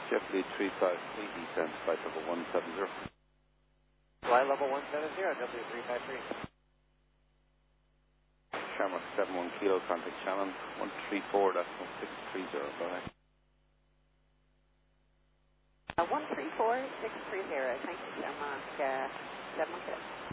Jeffrey 353, descent, flight level 170. Flight level 170, W353. Shamrock 71 Kilo, contact Shannon 134, that's 630, go ahead. 134, 630, thank you so much, 716.